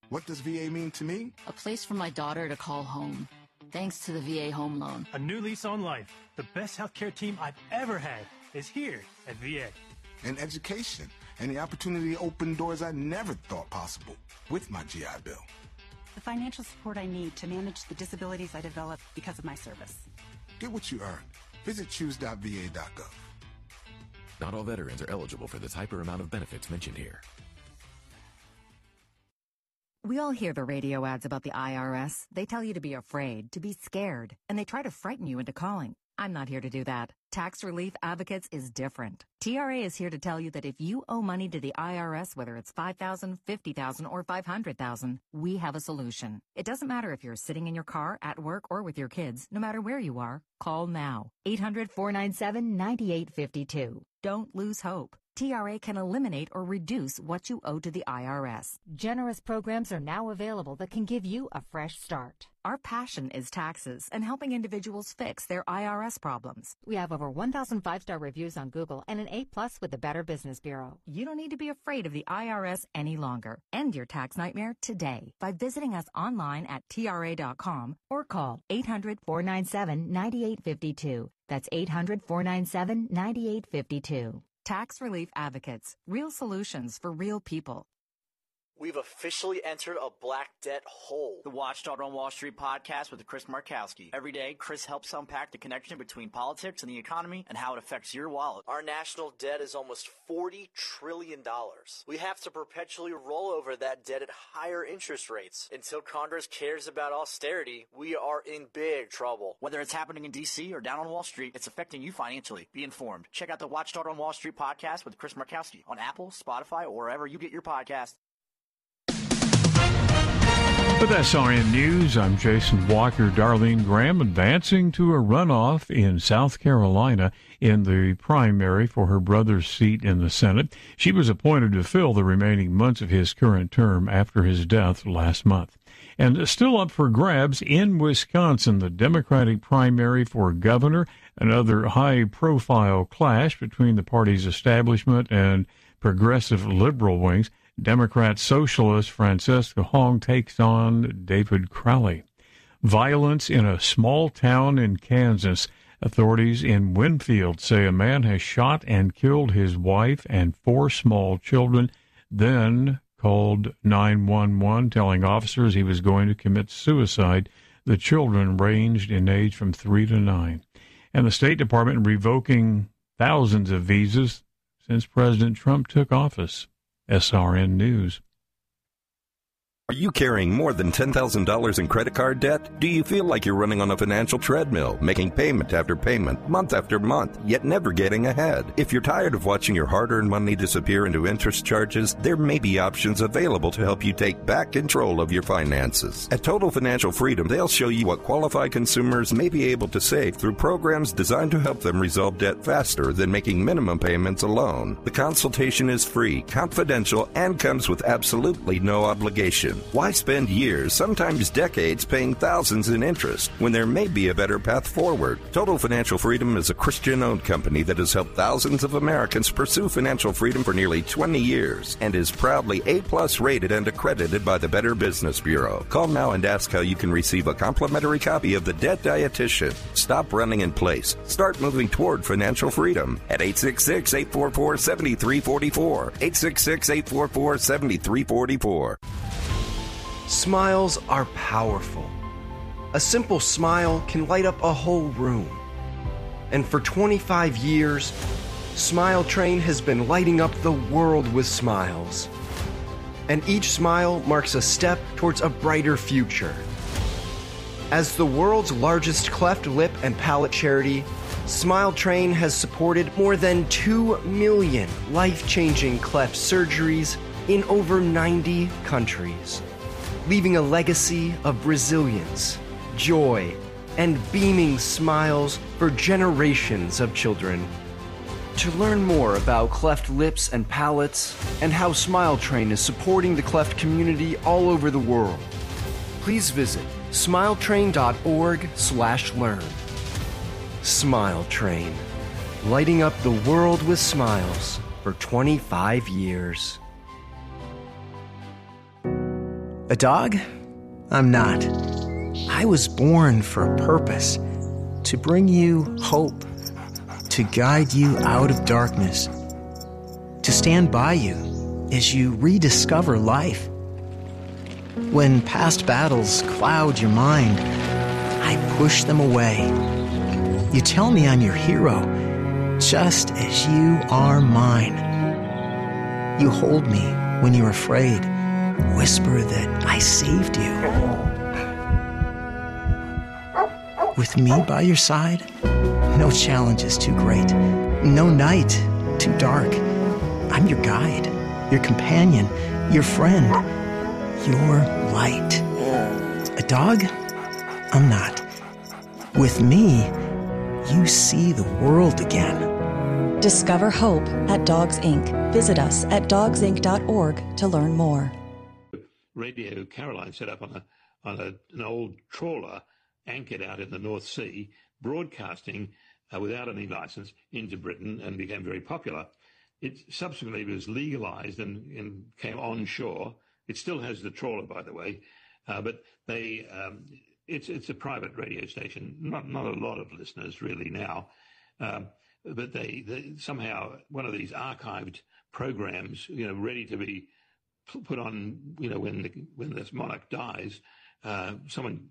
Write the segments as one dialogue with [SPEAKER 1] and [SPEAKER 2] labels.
[SPEAKER 1] What does VA mean to me?
[SPEAKER 2] A place for my daughter to call home. Thanks to the VA Home Loan.
[SPEAKER 3] A new lease on life. The best healthcare team I've ever had is here at VA.
[SPEAKER 1] And education. And the opportunity to open doors I never thought possible with my GI Bill.
[SPEAKER 4] The financial support I need to manage the disabilities I developed because of my service.
[SPEAKER 1] Get what you earned. Visit choose.va.gov.
[SPEAKER 5] Not all veterans are eligible for this hyper amount of benefits mentioned here.
[SPEAKER 6] We all hear the radio ads about the IRS. They tell you to be afraid, to be scared, and they try to frighten you into calling. I'm not here to do that. Tax Relief Advocates is different. TRA is here to tell you that if you owe money to the IRS, whether it's $5,000, $50,000, or $500,000, we have a solution. It doesn't matter if you're sitting in your car, at work, or with your kids. No matter where you are, call now. 800-497-9852. Don't lose hope. TRA can eliminate or reduce what you owe to the IRS.
[SPEAKER 7] Generous programs are now available that can give you a fresh start.
[SPEAKER 6] Our passion is taxes and helping individuals fix their IRS problems.
[SPEAKER 7] We have over 1,000 5-star reviews on Google and an A+ with the Better Business Bureau.
[SPEAKER 6] You don't need to be afraid of the IRS any longer. End your tax nightmare today by visiting us online at TRA.com or call 800-497-9852. That's 800-497-9852. Tax Relief Advocates. Real solutions for real people.
[SPEAKER 8] We've officially entered a black debt hole. The Watchdog on Wall Street podcast with Chris Markowski. Every day, Chris helps unpack the connection between politics and the economy and how it affects your wallet. Our national debt is almost $40 trillion. We have to perpetually roll over that debt at higher interest rates. Until Congress cares about austerity, we are in big trouble. Whether it's happening in D.C. or down on Wall Street, it's affecting you financially. Be informed. Check out the Watchdog on Wall Street podcast with Chris Markowski on Apple, Spotify, or wherever you get your podcast.
[SPEAKER 9] With SRN News, I'm Jason Walker. Darlene Graham advancing to a runoff in South Carolina in the primary for her brother's seat in the Senate. She was appointed to fill the remaining months of his current term after his death last month. And still up for grabs in Wisconsin, the Democratic primary for governor, another high-profile clash between the party's establishment and progressive liberal wings. Democrat socialist Francesca Hong takes on David Crowley. Violence in a small town in Kansas. Authorities in Winfield say a man has shot and killed his wife and 4 small children, then called 911, telling officers he was going to commit suicide. The children ranged in age from 3 to 9. And the State Department revoking thousands of visas since President Trump took office. SRN News.
[SPEAKER 10] Are you carrying more than $10,000 in credit card debt? Do you feel like you're running on a financial treadmill, making payment after payment, month after month, yet never getting ahead? If you're tired of watching your hard-earned money disappear into interest charges, there may be options available to help you take back control of your finances. At Total Financial Freedom, they'll show you what qualified consumers may be able to save through programs designed to help them resolve debt faster than making minimum payments alone. The consultation is free, confidential, and comes with absolutely no obligation. Why spend years, sometimes decades, paying thousands in interest when there may be a better path forward? Total Financial Freedom is a Christian-owned company that has helped thousands of Americans pursue financial freedom for nearly 20 years and is proudly A+ rated and accredited by the Better Business Bureau. Call now and ask how you can receive a complimentary copy of The Debt Dietitian. Stop running in place. Start moving toward financial freedom at 866-844-7344. 866-844-7344.
[SPEAKER 11] Smiles are powerful. A simple smile can light up a whole room. And for 25 years, Smile Train has been lighting up the world with smiles. And each smile marks a step towards a brighter future. As the world's largest cleft lip and palate charity, Smile Train has supported more than 2 million life-changing cleft surgeries in over 90 countries, leaving a legacy of resilience, joy, and beaming smiles for generations of children. To learn more about cleft lips and palates and how Smile Train is supporting the cleft community all over the world, please visit smiletrain.org/learn. Smile Train, lighting up the world with smiles for 25 years. A dog? I'm not. I was born for a purpose. To bring you hope. To guide you out of darkness. To stand by you as you rediscover life. When past battles cloud your mind, I push them away. You tell me I'm your hero, just as you are mine. You hold me when you're afraid, whisper that I saved you. With me by your side, no challenge is too great, no night too dark. I'm your guide, your companion, your friend, your light. A dog? I'm not. With me, you see the world again.
[SPEAKER 12] Discover hope at Dogs Inc. Visit us at dogsinc.org to learn more.
[SPEAKER 13] Radio Caroline set up on an old trawler anchored out in the North Sea, broadcasting without any license into Britain, and became very popular. It subsequently was legalized and came onshore. It still has the trawler, by the way, but it's a private radio station. Not a lot of listeners really now, but they somehow one of these archived programs, ready to be put on, when this monarch dies, someone,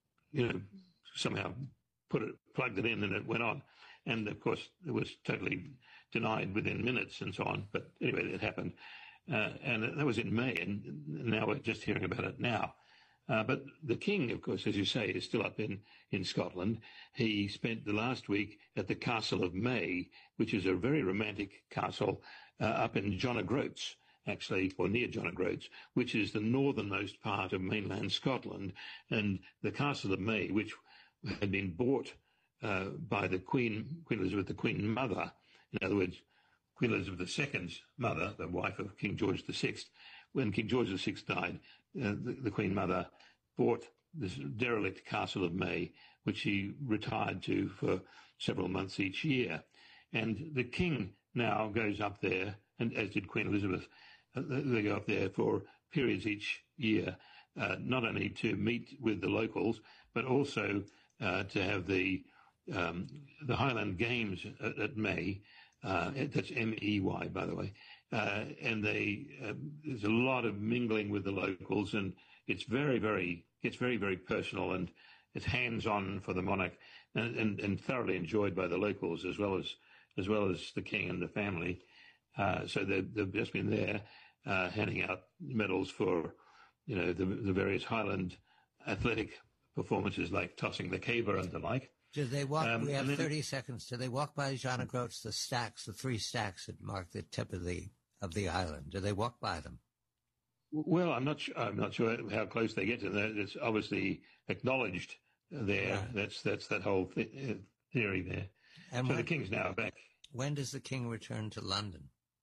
[SPEAKER 13] somehow plugged it in and it went on. And of course, it was totally denied within minutes and so on. But anyway, it happened. And that was in May, and now we're just hearing about it now. But the King, of course, as you say, is still up in Scotland. He spent the last week at the Castle of May, which is a very romantic castle up in John O'Groats, actually, or near John O'Groats, which is the northernmost part of mainland Scotland. And the Castle of May, which had been bought by the Queen Elizabeth, the Queen Mother, in other words, Queen Elizabeth II's mother, the wife of King George VI. When King George VI died, the Queen Mother bought this derelict Castle of May, which she retired to for several months each year. And the King now goes up there, and as did Queen Elizabeth, they go up there for periods each year, not only to meet with the locals, but also to have the Highland Games at May. That's MEY, by the way. And there's a lot of mingling with the locals, and it's very, very personal, and it's hands-on for the monarch, and thoroughly enjoyed by the locals as well as the King and the family. So they've just been there handing out medals for, the various Highland athletic performances like tossing the caber and the like.
[SPEAKER 14] Do they walk? We have 30 seconds. Do they walk by John O'Groats, the three stacks that mark the tip of the island? Do they walk by them?
[SPEAKER 13] Well, I'm not sure how close they get to them. It's obviously acknowledged there. Right. That's that whole theory there. And so the King's now back.
[SPEAKER 14] When does the King return to London?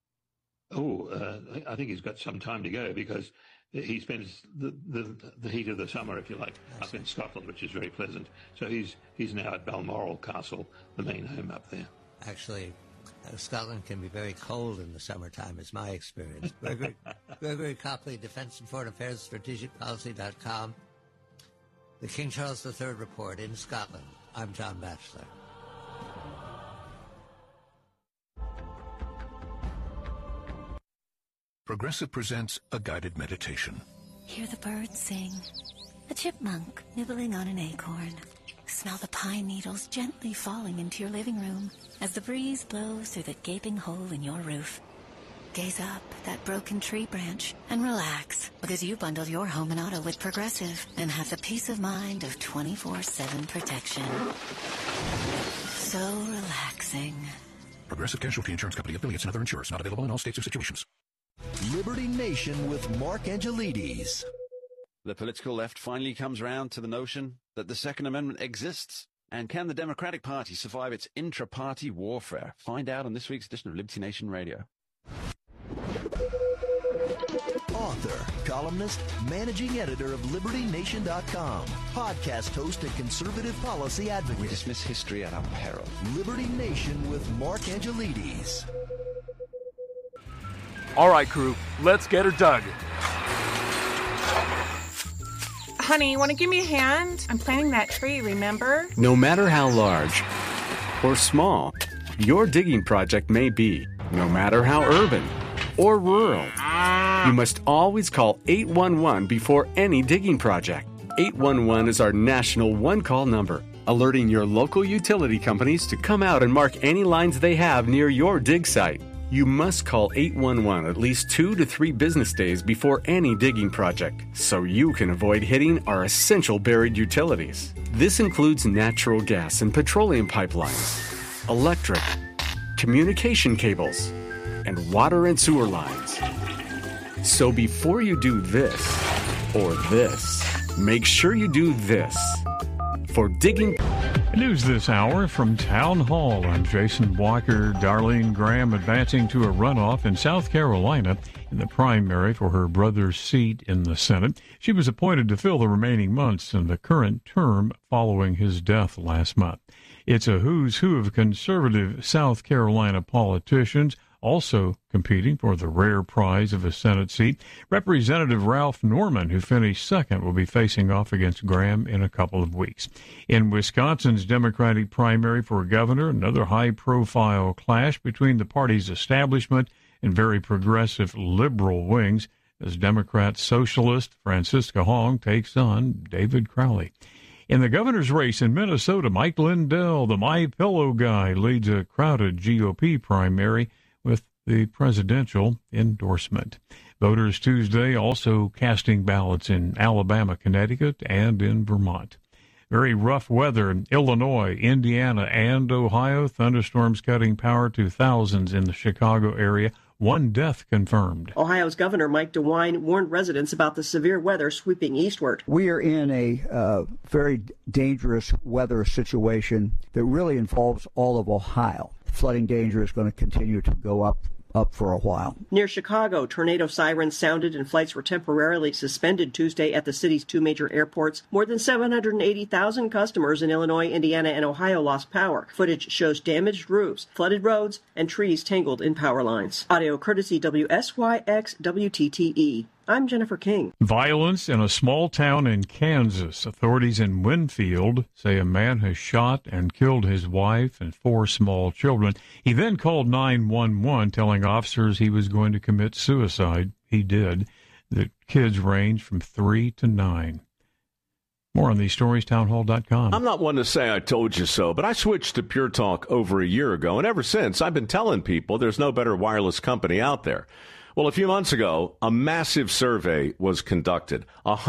[SPEAKER 13] I think he's got some time to go, because he spends the heat of the summer, if you like, up in Scotland, which is very pleasant. So he's now at Balmoral Castle, the main home up there.
[SPEAKER 14] Actually, Scotland can be very cold in the summertime, is my experience. Gregory Copley, Defense and Foreign Affairs, strategicpolicy.com. The King Charles III Report in Scotland. I'm John Batchelor.
[SPEAKER 15] Progressive presents a guided meditation.
[SPEAKER 16] Hear the birds sing, a chipmunk nibbling on an acorn. Smell the pine needles gently falling into your living room as the breeze blows through the gaping hole in your roof. Gaze up at that broken tree branch and relax, because you bundled your home and auto with Progressive and have the peace of mind of 24/7 protection. So relaxing.
[SPEAKER 15] Progressive Casualty Insurance Company, affiliates, and other insurers. Not available in all states or situations.
[SPEAKER 17] Liberty Nation with Mark Angelides.
[SPEAKER 18] The political left finally comes round to the notion that the Second Amendment exists. And can the Democratic Party survive its intra-party warfare? Find out on this week's edition of Liberty Nation Radio.
[SPEAKER 17] Author, columnist, managing editor of LibertyNation.com, podcast host and conservative policy advocate.
[SPEAKER 18] We dismiss history at our peril.
[SPEAKER 17] Liberty Nation with Mark Angelides.
[SPEAKER 19] All right, crew, let's get her dug. Honey, want to give me a hand? I'm planting that tree, remember?
[SPEAKER 20] No matter how large or small your digging project may be, no matter how urban or rural, you must always call 811 before any digging project. 811 is our national one-call number, alerting your local utility companies to come out and mark any lines they have near your dig site. You must call 811 at least 2 to 3 business days before any digging project, so you can avoid hitting our essential buried utilities. This includes natural gas and petroleum pipelines, electric, communication cables, and water and sewer lines. So before you do this or this, make sure you do this. For digging...
[SPEAKER 9] News this hour from Town Hall. I'm Jason Walker. Darlene Graham advancing to a runoff in South Carolina in the primary for her brother's seat in the Senate. She was appointed to fill the remaining months in the current term following his death last month. It's a who's who of conservative South Carolina politicians also competing for the rare prize of a Senate seat. Representative Ralph Norman, who finished second, will be facing off against Graham in a couple of weeks. In Wisconsin's Democratic primary for governor, another high-profile clash between the party's establishment and very progressive liberal wings as Democrat socialist Francisca Hong takes on David Crowley. In the governor's race in Minnesota, Mike Lindell, the My Pillow guy, leads a crowded GOP primary with the presidential endorsement. Voters Tuesday also casting ballots in Alabama, Connecticut, and in Vermont. Very rough weather in Illinois, Indiana, and Ohio. Thunderstorms cutting power to thousands in the Chicago area. 1 death confirmed.
[SPEAKER 21] Ohio's Governor Mike DeWine warned residents about the severe weather sweeping eastward.
[SPEAKER 22] We are in a very dangerous weather situation that really involves all of Ohio. Flooding danger is going to continue to go up for a while.
[SPEAKER 21] Near Chicago, tornado sirens sounded and flights were temporarily suspended Tuesday at the city's 2 major airports. More than 780,000 customers in Illinois, Indiana, and Ohio lost power. Footage shows damaged roofs, flooded roads, and trees tangled in power lines. Audio courtesy WSYX WTTE. I'm Jennifer King.
[SPEAKER 9] Violence in a small town in Kansas. Authorities in Winfield say a man has shot and killed his wife and 4 small children. He then called 911, telling officers he was going to commit suicide. He did. The kids range from 3 to 9. More on these stories, townhall.com.
[SPEAKER 23] I'm not one to say I told you so, but I switched to Pure Talk over a year ago, and ever since, I've been telling people there's no better wireless company out there. Well, a few months ago, a massive survey was conducted.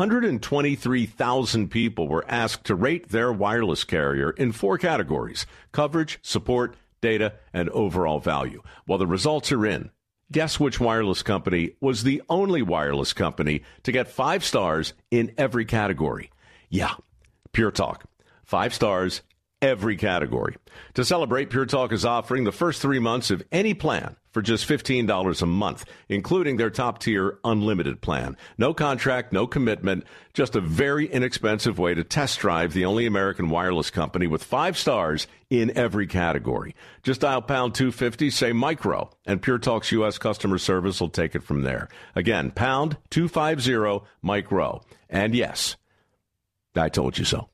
[SPEAKER 23] 123,000 people were asked to rate their wireless carrier in 4 categories: coverage, support, data, and overall value. Well, the results are in. Guess which wireless company was the only wireless company to get 5 stars in every category? Yeah, Pure Talk. 5 stars, every category. To celebrate, Pure Talk is offering the first 3 months of any plan for just $15 a month, including their top-tier unlimited plan. No contract, no commitment, just a very inexpensive way to test drive the only American wireless company with 5 stars in every category. Just dial pound 250, say micro, and Pure Talk's U.S. customer service will take it from there. Again, pound 250 micro. And yes, I told you so.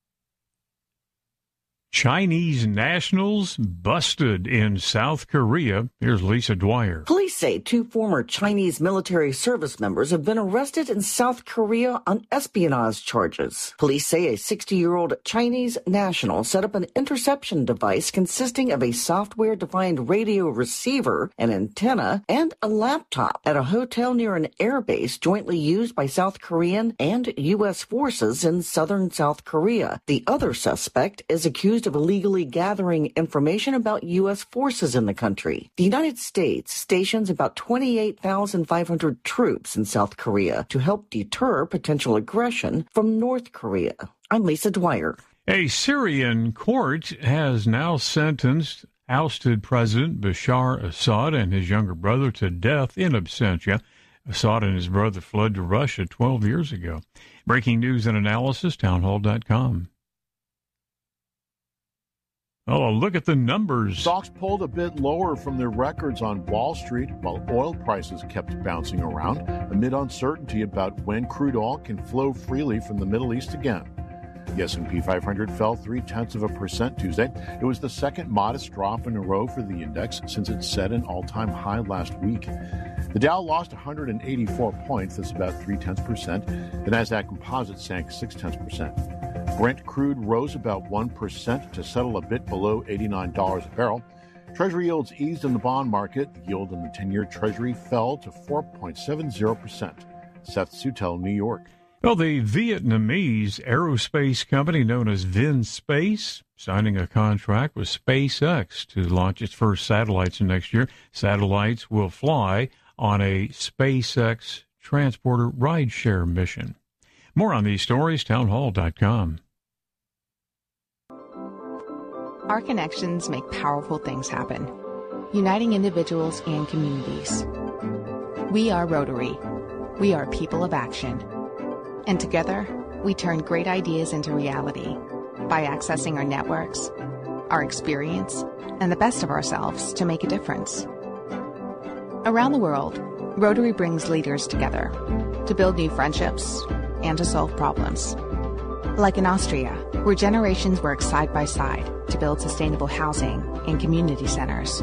[SPEAKER 9] Chinese nationals busted in South Korea. Here's Lisa Dwyer.
[SPEAKER 24] Police say 2 former Chinese military service members have been arrested in South Korea on espionage charges. Police say a 60-year-old Chinese national set up an interception device consisting of a software-defined radio receiver, an antenna, and a laptop at a hotel near an airbase jointly used by South Korean and U.S. forces in southern South Korea. The other suspect is accused of illegally gathering information about U.S. forces in the country. The United States stations about 28,500 troops in South Korea to help deter potential aggression from North Korea. I'm Lisa Dwyer.
[SPEAKER 9] A Syrian court has now sentenced ousted President Bashar Assad and his younger brother to death in absentia. Assad and his brother fled to Russia 12 years ago. Breaking news and analysis, townhall.com. Oh, look at the numbers.
[SPEAKER 1] Stocks pulled a bit lower from their records on Wall Street, while oil prices kept bouncing around amid uncertainty about when crude oil can flow freely from the Middle East again. The S&P 500 fell 0.3% Tuesday. It was the second modest drop in a row for the index since it set an all-time high last week. The Dow lost 184 points, that's about 0.3%. The Nasdaq Composite sank 0.6%. Brent crude rose about 1% to settle a bit below $89 a barrel. Treasury yields eased in the bond market. The yield in the 10-year Treasury fell to 4.70%. Seth Sutel, New York.
[SPEAKER 9] Well, the Vietnamese aerospace company known as VinSpace signing a contract with SpaceX to launch its first satellites next year. Satellites will fly on a SpaceX transporter rideshare mission. More on these stories, townhall.com.
[SPEAKER 2] Our connections make powerful things happen, uniting individuals and communities. We are Rotary. We are people of action. And together, we turn great ideas into reality by accessing our networks, our experience, and the best of ourselves to make a difference. Around the world, Rotary brings leaders together to build new friendships and to solve problems. Like in Austria, where generations work side by side to build sustainable housing and community centers.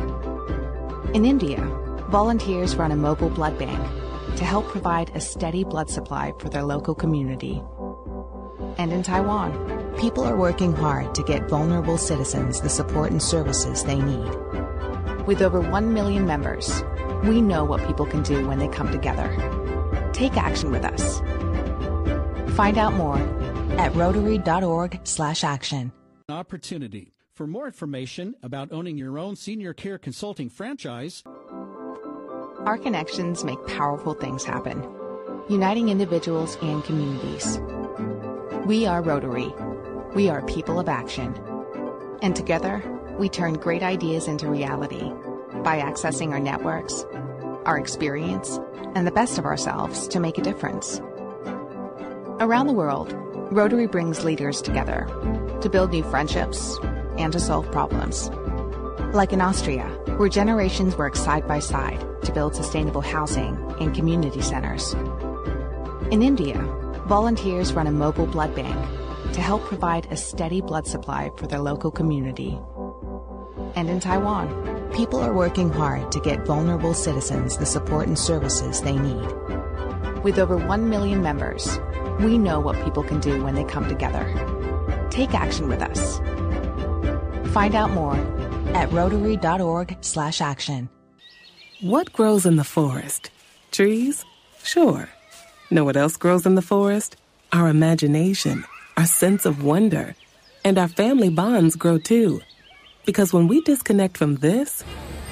[SPEAKER 2] In India, volunteers run a mobile blood bank to help provide a steady blood supply for their local community. And in Taiwan, people are working hard to get vulnerable citizens the support and services they need. With over 1 million members, we know what people can do when they come together. Take action with us. Find out more at Rotary.org/action.
[SPEAKER 3] Opportunity. For more information about owning your own senior care consulting franchise,
[SPEAKER 2] our connections make powerful things happen, uniting individuals and communities. We are Rotary. We are people of action. And together, we turn great ideas into reality by accessing our networks, our experience, and the best of ourselves to make a difference. Around the world, Rotary brings leaders together to build new friendships and to solve problems. Like in Austria, where generations work side by side to build sustainable housing and community centers. In India, volunteers run a mobile blood bank to help provide a steady blood supply for their local community. And in Taiwan, people are working hard to get vulnerable citizens the support and services they need. With over 1 million members, we know what people can do when they come together. Take action with us. Find out more at Rotary.org/action.
[SPEAKER 4] What grows in the forest? Trees? Sure. Know what else grows in the forest? Our imagination, our sense of wonder, and our family bonds grow too. Because when we disconnect from this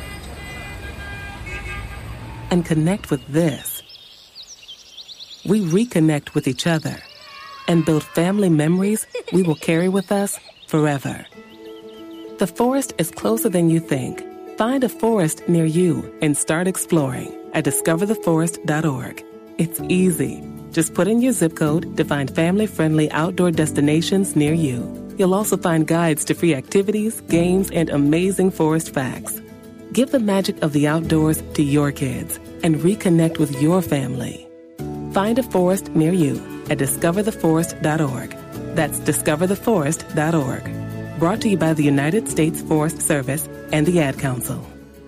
[SPEAKER 4] and connect with this, we reconnect with each other and build family memories we will carry with us forever. The forest is closer than you think. Find a forest near you and start exploring at discovertheforest.org. It's easy. Just put in your zip code to find family-friendly outdoor destinations near you. You'll also find guides to free activities, games, and amazing forest facts. Give the magic of the outdoors to your kids and reconnect with your family. Find a forest near you at discovertheforest.org. That's discovertheforest.org. Brought to you by the United States Forest Service and the Ad Council.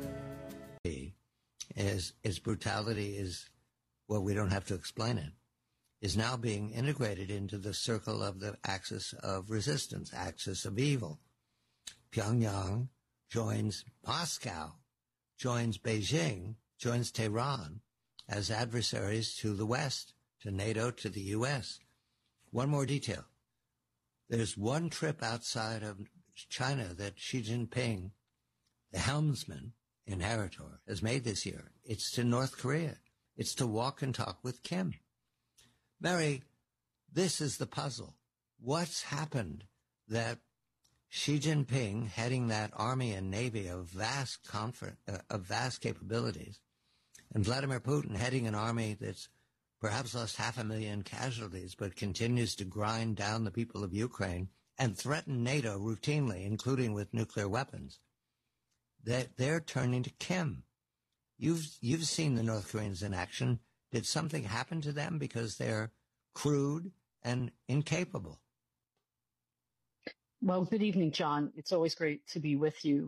[SPEAKER 14] Its brutality is, well, we don't have to explain it, is now being integrated into the circle of the axis of resistance, axis of evil. Pyongyang joins Moscow, joins Beijing, joins Tehran as adversaries to the West, to NATO, to the U.S. One more detail. There's one trip outside of China that Xi Jinping, the helmsman, inheritor, has made this year. It's to North Korea. It's to walk and talk with Kim. Mary, this is the puzzle. What's happened that Xi Jinping, heading that army and navy of vast capabilities, and Vladimir Putin heading an army that's perhaps lost 500,000 casualties, but continues to grind down the people of Ukraine and threaten NATO routinely, including with nuclear weapons, they're turning to Kim. You've seen the North Koreans in action. Did something happen to them because they're crude and incapable?
[SPEAKER 5] Well, good evening, John. It's always great to be with you.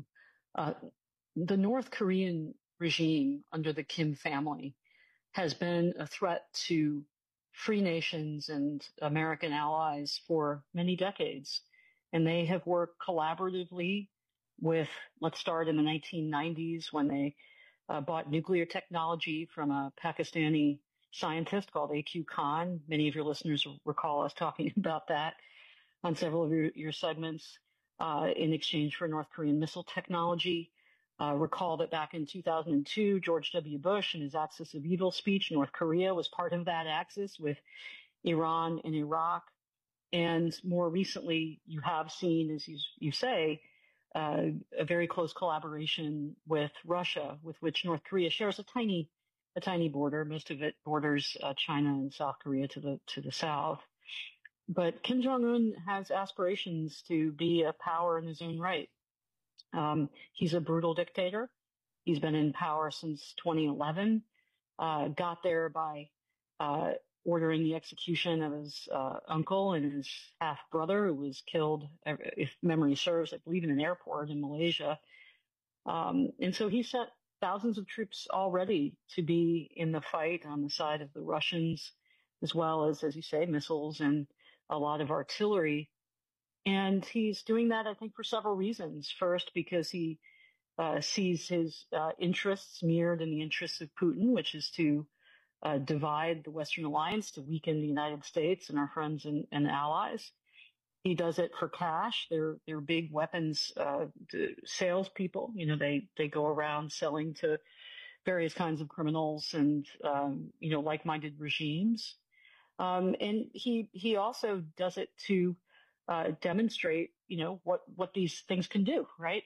[SPEAKER 5] The North Korean regime under the Kim family has been a threat to free nations and American allies for many decades. And they have worked collaboratively with, let's start in the 1990s when they bought nuclear technology from a Pakistani scientist called A.Q. Khan. Many of your listeners recall us talking about that on several of your segments in exchange for North Korean missile technology. Recall that back in 2002, George W. Bush, in his Axis of Evil speech, North Korea was part of that axis with Iran and Iraq. And more recently, you have seen, as you say, a very close collaboration with Russia, with which North Korea shares a tiny border. Most of it borders China and South Korea to the south. But Kim Jong-un has aspirations to be a power in his own right. He's a brutal dictator. He's been in power since 2011, got there by ordering the execution of his uncle and his half-brother, who was killed, if memory serves, I believe in an airport in Malaysia. And so he sent thousands of troops already to be in the fight on the side of the Russians, as well as you say, missiles and a lot of artillery. And he's doing that, I think, for several reasons. First, because he sees his interests mirrored in the interests of Putin, which is to divide the Western alliance, to weaken the United States and our friends and allies. He does it for cash. They're big weapons salespeople. You know, they go around selling to various kinds of criminals and like-minded regimes. And he also does it to demonstrate, what these things can do, right?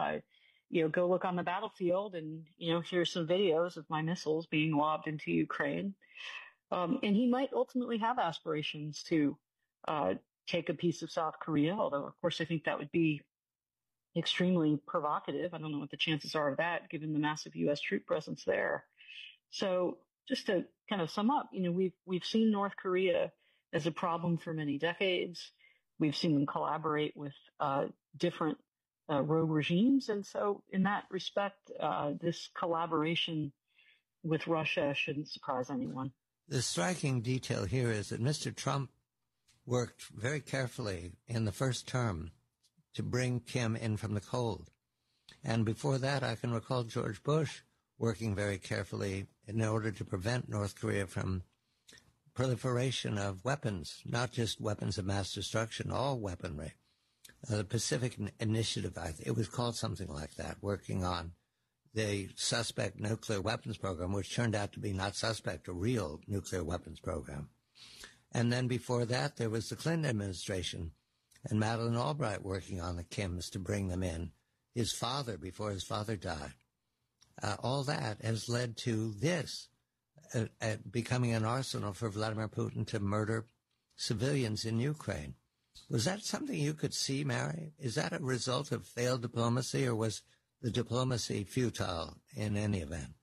[SPEAKER 5] Go look on the battlefield and, here's some videos of my missiles being lobbed into Ukraine. And he might ultimately have aspirations to take a piece of South Korea, although, of course, I think that would be extremely provocative. I don't know what the chances are of that, given the massive U.S. troop presence there. So just to kind of sum up, we've seen North Korea as a problem for many decades. We've seen them collaborate with different rogue regimes. And so in that respect, this collaboration with Russia shouldn't surprise anyone.
[SPEAKER 14] The striking detail here is that Mr. Trump worked very carefully in the first term to bring Kim in from the cold. And before that, I can recall George Bush working very carefully in order to prevent North Korea from proliferation of weapons, not just weapons of mass destruction, all weaponry. The Pacific Initiative, it was called something like that, working on the suspect nuclear weapons program, which turned out to be not suspect, a real nuclear weapons program. And then before that, there was the Clinton administration and Madeleine Albright working on the Kims to bring them in. His father, before his father died. All that has led to this becoming an arsenal for Vladimir Putin to murder civilians in Ukraine. Was that something you could see, Mary? Is that a result of failed diplomacy, or was the diplomacy futile in any event?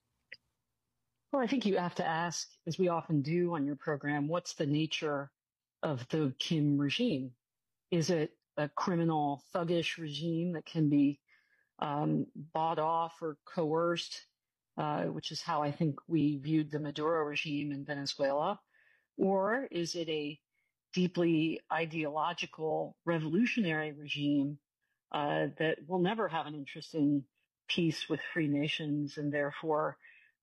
[SPEAKER 5] Well, I think you have to ask, as we often do on your program, what's the nature of the Kim regime? Is it a criminal, thuggish regime that can be bought off or coerced, which is how I think we viewed the Maduro regime in Venezuela? Or is it a deeply ideological revolutionary regime that will never have an interest in peace with free nations, and therefore,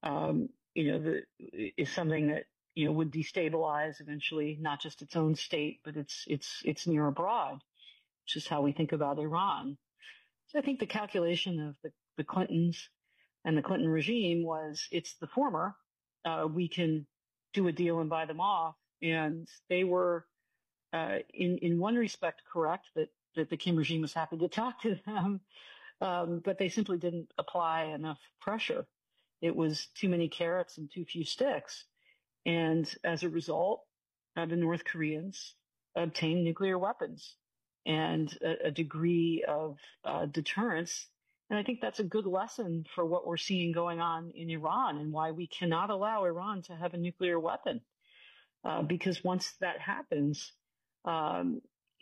[SPEAKER 5] is something that would destabilize eventually not just its own state, but its near abroad, which is how we think about Iran. So I think the calculation of the Clintons and the Clinton regime was, it's the former. We can do a deal and buy them off, and they were in one respect correct that the Kim regime was happy to talk to them, but they simply didn't apply enough pressure. It was too many carrots and too few sticks. And as a result, the North Koreans obtained nuclear weapons. and a degree of deterrence. And I think that's a good lesson for what we're seeing going on in Iran and why we cannot allow Iran to have a nuclear weapon. Because once that happens, Iran,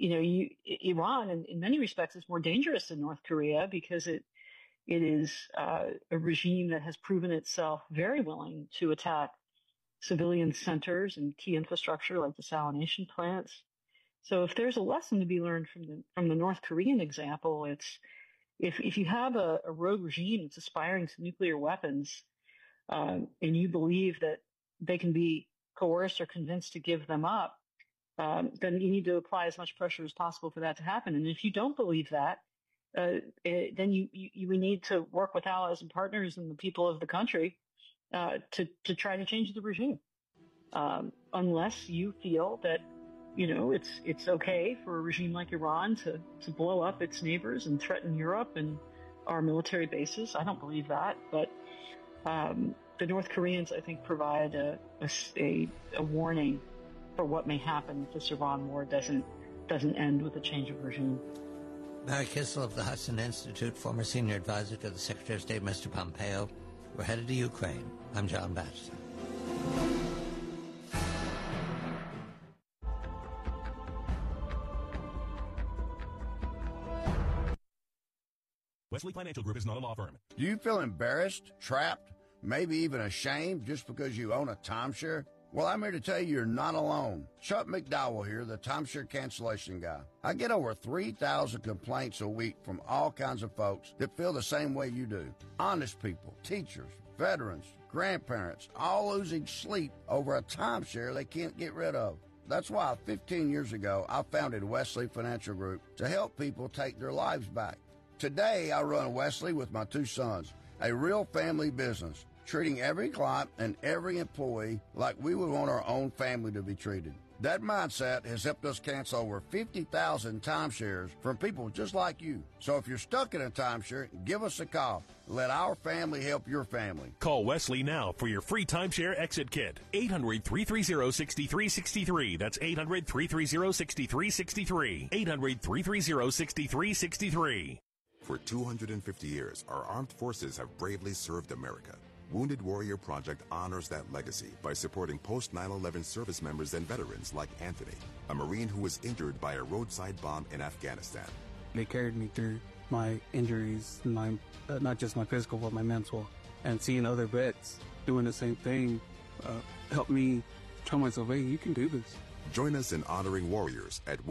[SPEAKER 5] in many respects, is more dangerous than North Korea because it is a regime that has proven itself very willing to attack civilian centers and key infrastructure like desalination plants. So if there's a lesson to be learned from the North Korean example, it's if you have a rogue regime that's aspiring to nuclear weapons, and you believe that they can be coerced or convinced to give them up, then you need to apply as much pressure as possible for that to happen. And if you don't believe that, then you need to work with allies and partners and the people of the country to try to change the regime. Unless you feel that it's okay for a regime like Iran to blow up its neighbors and threaten Europe and our military bases. I don't believe that, but the North Koreans, I think, provide a warning for what may happen if this Iran war doesn't end with a change of regime.
[SPEAKER 14] Mary Kissel of the Hudson Institute, former senior advisor to the Secretary of State, Mr. Pompeo. We're headed to Ukraine. I'm John Batchelor.
[SPEAKER 15] Wesley Financial Group is not a law firm.
[SPEAKER 6] Do you feel embarrassed, trapped, maybe even ashamed just because you own a timeshare? Well, I'm here to tell you you're not alone. Chuck McDowell here, the timeshare cancellation guy. I get over 3,000 complaints a week from all kinds of folks that feel the same way you do. Honest people, teachers, veterans, grandparents, all losing sleep over a timeshare they can't get rid of. That's why 15 years ago, I founded Wesley Financial Group to help people take their lives back. Today, I run Wesley with my two sons, a real family business, treating every client and every employee like we would want our own family to be treated. That mindset has helped us cancel over 50,000 timeshares from people just like you. So if you're stuck in a timeshare, give us a call. Let our family help your family.
[SPEAKER 15] Call Wesley now for your free timeshare exit kit. 800-330-6363. That's 800-330-6363. 800-330-6363.
[SPEAKER 7] For 250 years, our armed forces have bravely served America. Wounded Warrior Project honors that legacy by supporting post-9/11 service members and veterans like Anthony, a Marine who was injured by a roadside bomb in Afghanistan.
[SPEAKER 8] They carried me through my injuries, not just my physical, but my mental. And seeing other vets doing the same thing helped me tell myself, hey, you can do this.
[SPEAKER 7] Join us in honoring warriors at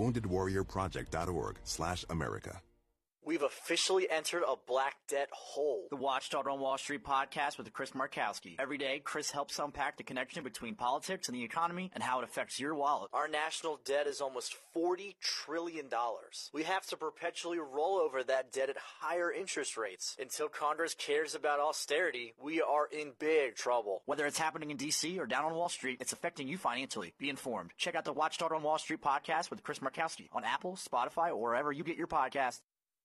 [SPEAKER 7] woundedwarriorproject.org/America.
[SPEAKER 10] We've officially entered a black debt hole. The Watchdog on Wall Street podcast with Chris Markowski. Every day, Chris helps unpack the connection between politics and the economy and how it affects your wallet. Our national debt is almost $40 trillion. We have to perpetually roll over that debt at higher interest rates. Until Congress cares about austerity, we are in big trouble. Whether it's happening in D.C. or down on Wall Street, it's affecting you financially. Be informed. Check out the Watchdog on Wall Street podcast with Chris Markowski on Apple, Spotify, or wherever you get your podcasts.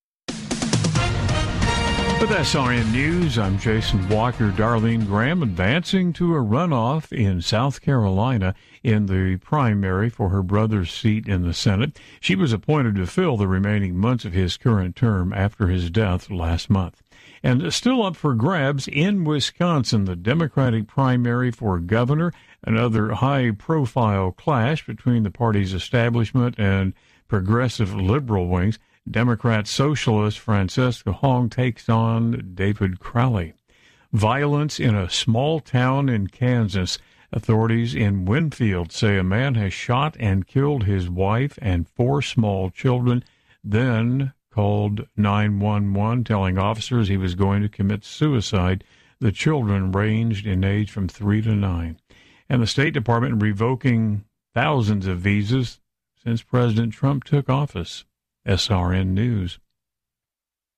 [SPEAKER 9] With SRN News, I'm Jason Walker. Darlene Graham advancing to a runoff in South Carolina in the primary for her brother's seat in the Senate. She was appointed to fill the remaining months of his current term after his death last month. And still up for grabs in Wisconsin, the Democratic primary for governor, another high-profile clash between the party's establishment and progressive liberal wings. Democrat socialist Francesca Hong takes on David Crowley. Violence in a small town in Kansas. Authorities in Winfield say a man has shot and killed his wife and 4 small children, then called 911, telling officers he was going to commit suicide. The children ranged in age from 3 to 9. And the State Department revoking thousands of visas since President Trump took office. SRN News.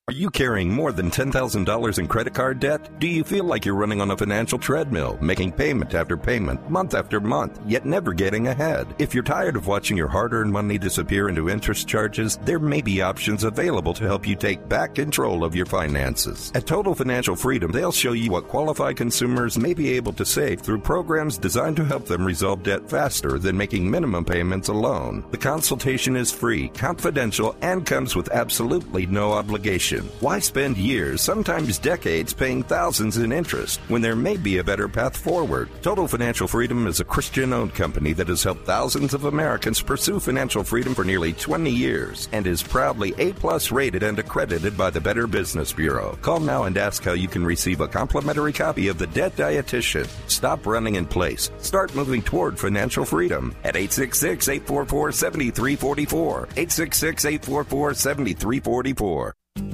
[SPEAKER 11] Are you carrying more than $10,000 in credit card debt? Do you feel like you're running on a financial treadmill, making payment after payment, month after month, yet never getting ahead? If you're tired of watching your hard-earned money disappear into interest charges, there may be options available to help you take back control of your finances. At Total Financial Freedom, they'll show you what qualified consumers may be able to save through programs designed to help them resolve debt faster than making minimum payments alone. The consultation is free, confidential, and comes with absolutely no obligation. Why spend years, sometimes decades, paying thousands in interest when there may be a better path forward? Total Financial Freedom is a Christian-owned company that has helped thousands of Americans pursue financial freedom for nearly 20 years and is proudly A+ rated and accredited by the Better Business Bureau. Call now and ask how you can receive a complimentary copy of The Debt Dietitian. Stop running in place. Start moving toward financial freedom at 866-844-7344. 866-844-7344.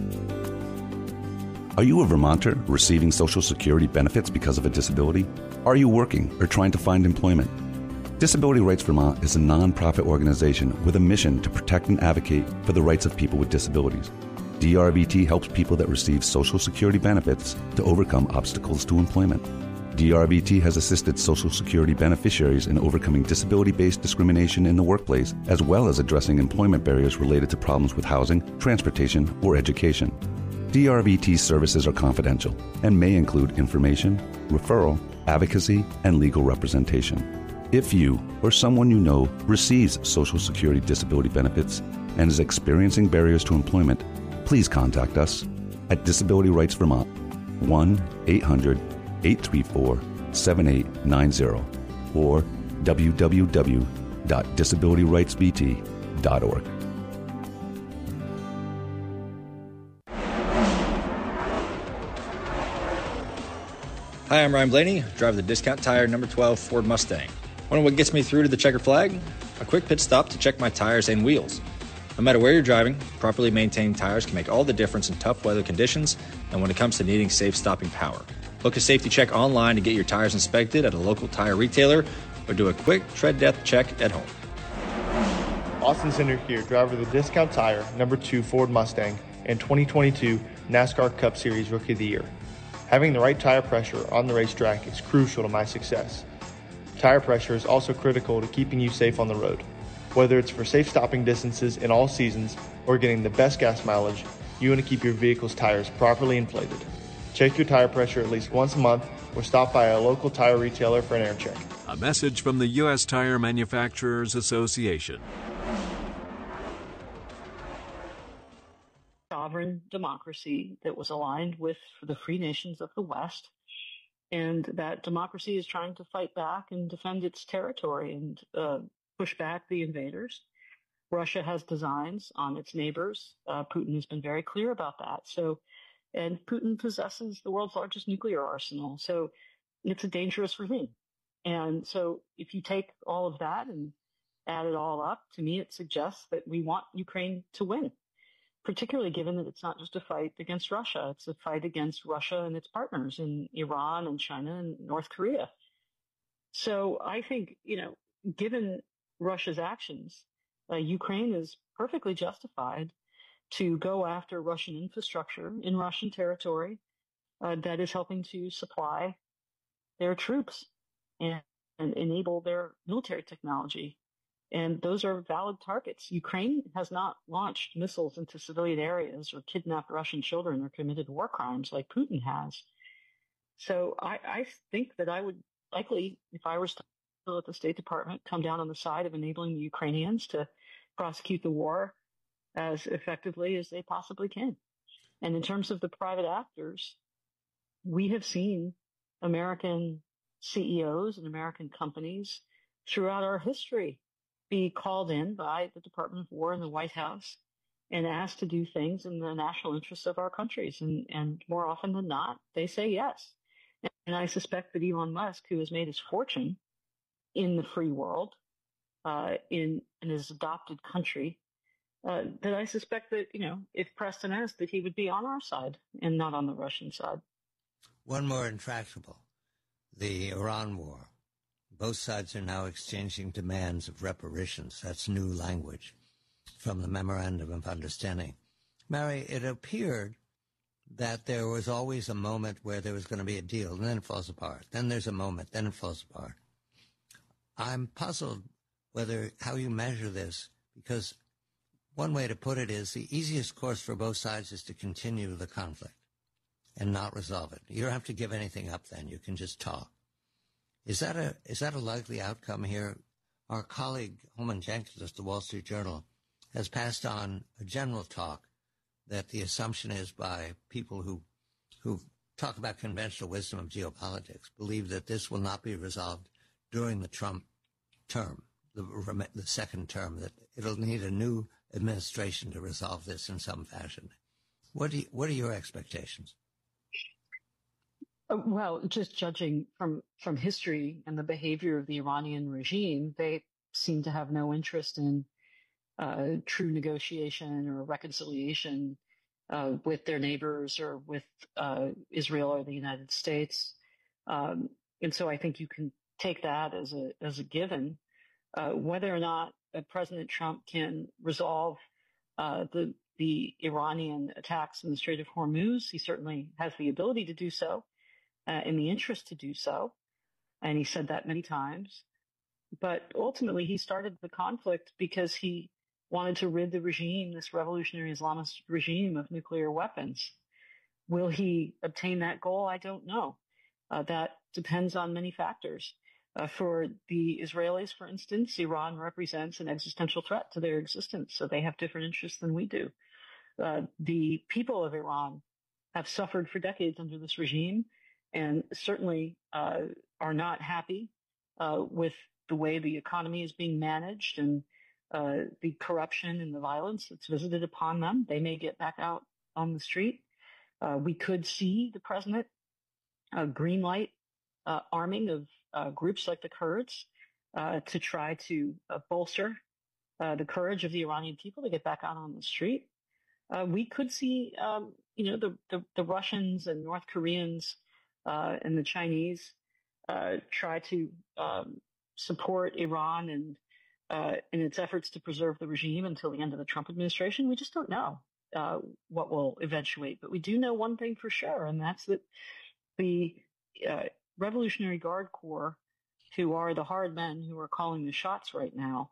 [SPEAKER 12] Are you a Vermonter receiving Social Security benefits because of a disability? Are you working or trying to find employment? Disability Rights Vermont is a nonprofit organization with a mission to protect and advocate for the rights of people with disabilities. DRVT helps people that receive Social Security benefits to overcome obstacles to employment. DRVT has assisted Social Security beneficiaries in overcoming disability-based discrimination in the workplace, as well as addressing employment barriers related to problems with housing, transportation, or education. DRVT services are confidential and may include information, referral, advocacy, and legal representation. If you or someone you know receives Social Security disability benefits and is experiencing barriers to employment, please contact us at Disability Rights Vermont, 1-800-834-7890 or www.disabilityrightsvt.org.
[SPEAKER 13] Hi, I'm Ryan Blaney, driver of the Discount Tire number 12 Ford Mustang. Wonder what gets me through to the checker flag? A quick pit stop to check my tires and wheels. No matter where you're driving, properly maintained tires can make all the difference in tough weather conditions and when it comes to needing safe stopping power. Book a safety check online to get your tires inspected at a local tire retailer or do a quick tread depth check at home.
[SPEAKER 16] Austin Center here, driver of the Discount Tire number 2 Ford Mustang and 2022 NASCAR Cup Series Rookie of the Year. Having the right tire pressure on the racetrack is crucial to my success. Tire pressure is also critical to keeping you safe on the road. Whether it's for safe stopping distances in all seasons or getting the best gas mileage, you want to keep your vehicle's tires properly inflated. Check your tire pressure at least once a month or stop by a local tire retailer for an air check.
[SPEAKER 25] A message from the U.S. Tire Manufacturers Association.
[SPEAKER 5] Sovereign democracy that was aligned with the free nations of the West. And that democracy is trying to fight back and defend its territory and push back the invaders. Russia has designs on its neighbors. Putin has been very clear about that. And Putin possesses the world's largest nuclear arsenal. So it's a dangerous regime. And so if you take all of that and add it all up, to me, it suggests that we want Ukraine to win, particularly given that it's not just a fight against Russia. It's a fight against Russia and its partners in Iran and China and North Korea. So I think, given Russia's actions, Ukraine is perfectly justified to go after Russian infrastructure in Russian territory that is helping to supply their troops and enable their military technology. And those are valid targets. Ukraine has not launched missiles into civilian areas or kidnapped Russian children or committed war crimes like Putin has. So I think that I would likely, if I were still at the State Department, come down on the side of enabling the Ukrainians to prosecute the war as effectively as they possibly can. And in terms of the private actors, we have seen American CEOs and American companies throughout our history be called in by the Department of War and the White House and asked to do things in the national interests of our countries. And more often than not, they say yes. And I suspect that Elon Musk, who has made his fortune in the free world, in his adopted country, that I suspect that, if pressed and asked, that he would be on our side and not on the Russian side.
[SPEAKER 14] One more intractable, the Iran war. Both sides are now exchanging demands of reparations. That's new language from the Memorandum of Understanding. Mary, it appeared that there was always a moment where there was going to be a deal, and then it falls apart. Then there's a moment, then it falls apart. I'm puzzled how you measure this, because one way to put it is the easiest course for both sides is to continue the conflict and not resolve it. You don't have to give anything up then. You can just talk. Is that a likely outcome here? Our colleague, Holman Jenkins at the Wall Street Journal, has passed on a general talk that the assumption is by people who talk about conventional wisdom of geopolitics, believe that this will not be resolved during the Trump term, the second term, that it'll need a new administration to resolve this in some fashion. What are your expectations?
[SPEAKER 5] Well, just judging from history and the behavior of the Iranian regime, they seem to have no interest in true negotiation or reconciliation with their neighbors or with Israel or the United States. And so I think you can take that as a given. Whether or not President Trump can resolve the Iranian attacks in the Strait of Hormuz, he certainly has the ability to do so, and the interest to do so. And he said that many times. But ultimately, he started the conflict because he wanted to rid the regime, this revolutionary Islamist regime, of nuclear weapons. Will he obtain that goal? I don't know. That depends on many factors. For the Israelis, for instance, Iran represents an existential threat to their existence, so they have different interests than we do. The people of Iran have suffered for decades under this regime and certainly are not happy with the way the economy is being managed and the corruption and the violence that's visited upon them. They may get back out on the street. We could see the president greenlight arming of groups like the Kurds to try to bolster the courage of the Iranian people to get back out on the street. We could see, the Russians and North Koreans and the Chinese try to support Iran and in its efforts to preserve the regime until the end of the Trump administration. We just don't know what will eventuate. But we do know one thing for sure, and that's that the Revolutionary Guard Corps, who are the hard men who are calling the shots right now,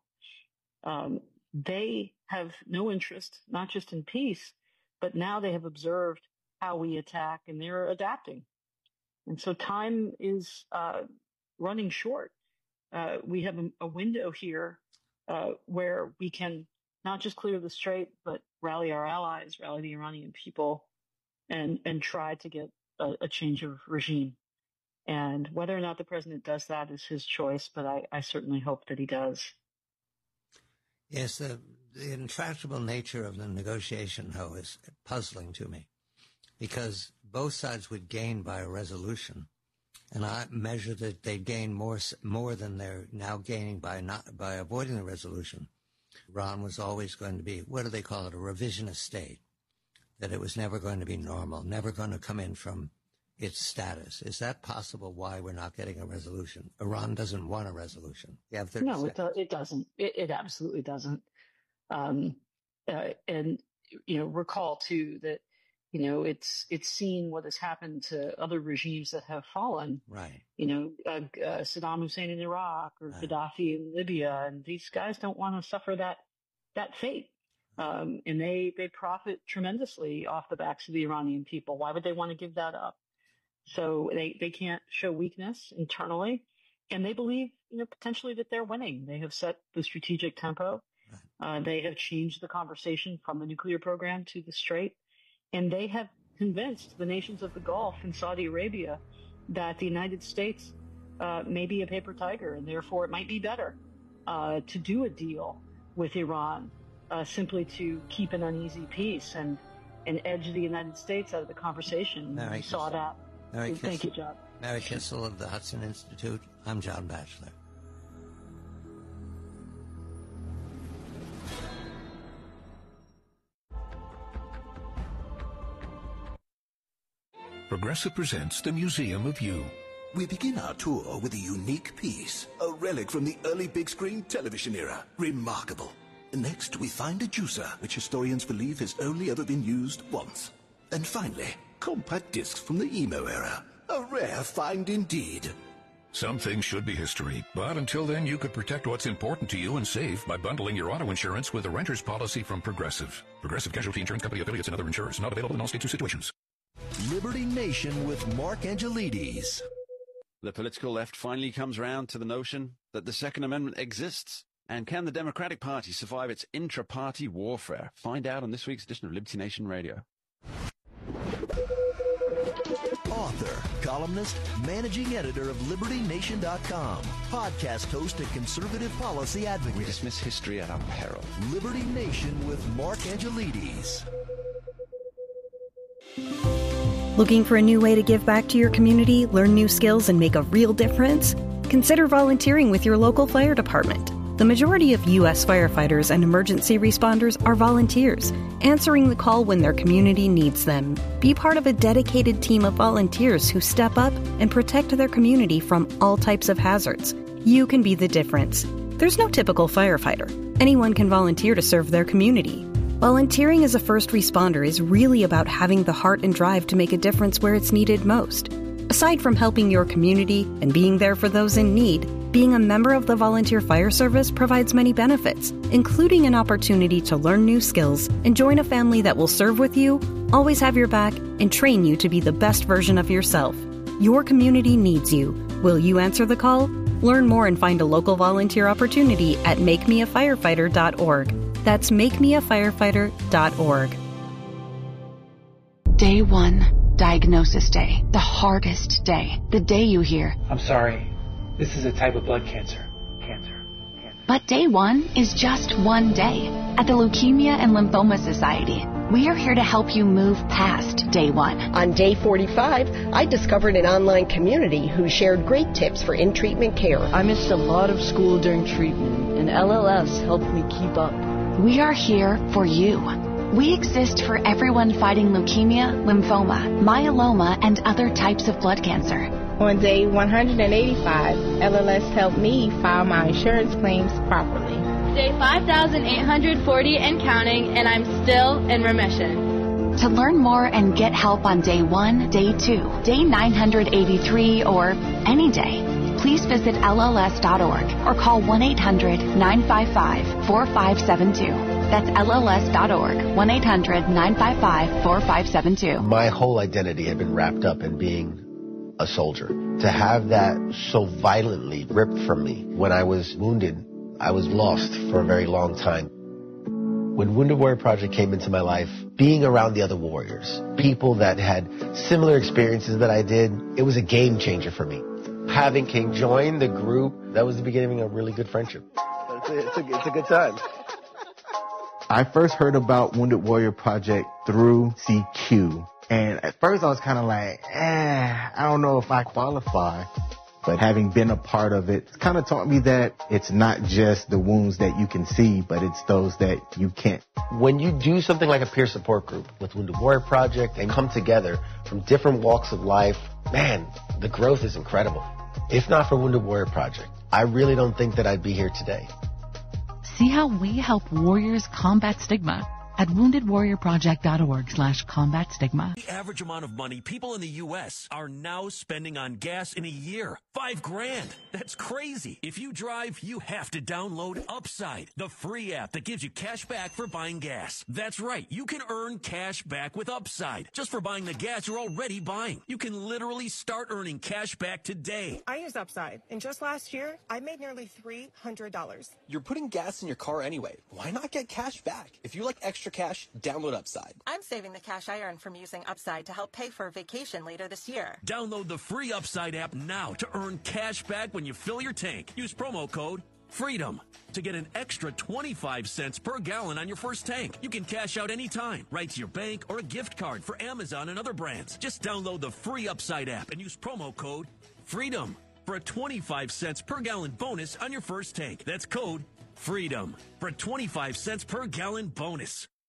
[SPEAKER 5] they have no interest, not just in peace, but now they have observed how we attack, and they're adapting. And so time is running short. We have a window here where we can not just clear the strait, but rally our allies, rally the Iranian people, and try to get a change of regime. And whether or not the president does that is his choice, but I certainly hope that he does.
[SPEAKER 14] Yes, the intractable nature of the negotiation, though, is puzzling to me, because both sides would gain by a resolution, and I measure that they gain more than they're now gaining by avoiding the resolution. Iran was always going to be, what do they call it, a revisionist state, that it was never going to be normal, never going to come in from its status. Is that possible why we're not getting a resolution? Iran doesn't want a resolution.
[SPEAKER 5] No, it doesn't. It absolutely doesn't. And, recall too that, it's seen what has happened to other regimes that have fallen.
[SPEAKER 14] Right.
[SPEAKER 5] Saddam Hussein in Iraq or Gaddafi in Libya, and these guys don't want to suffer that fate. And they profit tremendously off the backs of the Iranian people. Why would they want to give that up? So they can't show weakness internally, and they believe, potentially that they're winning. They have set the strategic tempo. They have changed the conversation from the nuclear program to the Strait, and they have convinced the nations of the Gulf and Saudi Arabia that the United States may be a paper tiger, and therefore it might be better to do a deal with Iran simply to keep an uneasy peace and edge the United States out of the conversation. We saw that. Thank you, John.
[SPEAKER 14] Mary Kissel of the Hudson Institute. I'm John Batchelor.
[SPEAKER 15] Progressive presents the Museum of You.
[SPEAKER 17] We begin our tour with a unique piece, a relic from the early big screen television era. Remarkable. Next, we find a juicer, which historians believe has only ever been used once. And finally, Compact discs from the emo era. A rare find indeed.
[SPEAKER 15] Some things should be history, but until then, you could protect what's important to you and save by bundling your auto insurance with a renter's policy from Progressive. Progressive Casualty Insurance Company affiliates and other insurers. Not available in all states or situations.
[SPEAKER 18] Liberty Nation with Mark Angelides.
[SPEAKER 19] The political left finally comes round to the notion that the Second Amendment exists. And can the Democratic Party survive its intra-party warfare? Find out on this week's edition of Liberty Nation Radio.
[SPEAKER 18] Author, columnist, managing editor of LibertyNation.com, podcast host and conservative policy advocate.
[SPEAKER 19] We dismiss history at our peril.
[SPEAKER 18] Liberty Nation with Mark Angelides.
[SPEAKER 20] Looking for a new way to give back to your community, learn new skills, and make a real difference? Consider volunteering with your local fire department. The majority of U.S. firefighters and emergency responders are volunteers, answering the call when their community needs them. Be part of a dedicated team of volunteers who step up and protect their community from all types of hazards. You can be the difference. There's no typical firefighter. Anyone can volunteer to serve their community. Volunteering as a first responder is really about having the heart and drive to make a difference where it's needed most. Aside from helping your community and being there for those in need, being a member of the Volunteer Fire Service provides many benefits, including an opportunity to learn new skills and join a family that will serve with you, always have your back, and train you to be the best version of yourself. Your community needs you. Will you answer the call? Learn more and find a local volunteer opportunity at makemeafirefighter.org. That's makemeafirefighter.org.
[SPEAKER 2] Day 1, diagnosis day. The hardest day. The day you hear,
[SPEAKER 21] I'm sorry. This is a type of blood cancer.
[SPEAKER 2] But day 1 is just one day. At the Leukemia and Lymphoma Society, we are here to help you move past day 1.
[SPEAKER 22] On day 45, I discovered an online community who shared great tips for in-treatment care.
[SPEAKER 26] I missed a lot of school during treatment, and LLS helped me keep up.
[SPEAKER 2] We are here for you. We exist for everyone fighting leukemia, lymphoma, myeloma, and other types of blood cancer.
[SPEAKER 27] On day 185, LLS helped me file my insurance claims properly.
[SPEAKER 28] Day 5,840 and counting, and I'm still in remission.
[SPEAKER 2] To learn more and get help on day 1, day 2, day 983, or any day, please visit LLS.org or call 1-800-955-4572. That's LLS.org, 1-800-955-4572.
[SPEAKER 29] My whole identity had been wrapped up in being a soldier. To have that so violently ripped from me when I was wounded, I was lost for a very long time. When Wounded Warrior Project came into my life, being around the other warriors, people that had similar experiences that I did, it was a game changer for me. Having King join the group, that was the beginning of a really good friendship. It's a good time.
[SPEAKER 30] I first heard about Wounded Warrior Project through CQ. And at first I was kind of like, I don't know if I qualify. But having been a part of it, it's kind of taught me that it's not just the wounds that you can see, but it's those that you can't.
[SPEAKER 29] When you do something like a peer support group with Wounded Warrior Project and come together from different walks of life, man, the growth is incredible. If not for Wounded Warrior Project, I really don't think that I'd be here today.
[SPEAKER 31] See how we help warriors combat stigma at woundedwarriorproject.org/combat stigma.
[SPEAKER 32] The average amount of money people in the U.S. are now spending on gas in a year. $5,000. That's crazy. If you drive, you have to download Upside, the free app that gives you cash back for buying gas. That's right. You can earn cash back with Upside just for buying the gas you're already buying. You can literally start earning cash back today.
[SPEAKER 33] I used Upside, and just last year, I made nearly $300.
[SPEAKER 34] You're putting gas in your car anyway. Why not get cash back? If you like extra cash, download Upside.
[SPEAKER 35] I'm saving the cash I earn from using Upside to help pay for a vacation later this year.
[SPEAKER 32] Download the free Upside app now to earn cash back when you fill your tank. Use promo code FREEDOM to get an extra 25 cents per gallon on your first tank. You can cash out anytime, right to your bank or a gift card for Amazon and other brands. Just download the free Upside app and use promo code FREEDOM for a 25 cents per gallon bonus on your first tank. That's code FREEDOM for a 25 cents per gallon bonus.